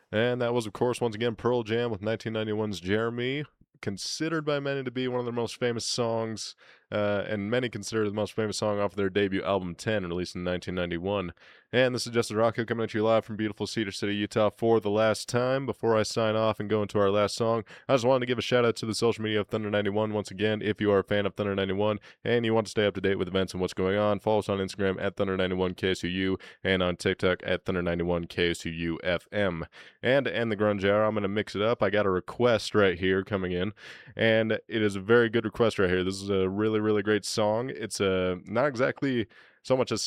And that was, of course, once again, Pearl Jam with 1991's Jeremy, considered by many to be one of their most famous songs, and many consider it the most famous song off their debut album 10, released in 1991. And this is Justin Rocco coming at you live from beautiful Cedar City, Utah for the last time. Before I sign off and go into our last song, I just wanted to give a shout out to the social media of Thunder 91 once again. If you are a fan of Thunder 91 and you want to stay up to date with events and what's going on, follow us on Instagram at Thunder 91 KSUU and on TikTok at Thunder 91 KSUU FM. And to end the grunge hour, I'm going to mix it up. I got a request right here coming in, and it is a very good request right here. This is a really, really great song. It's not exactly so much a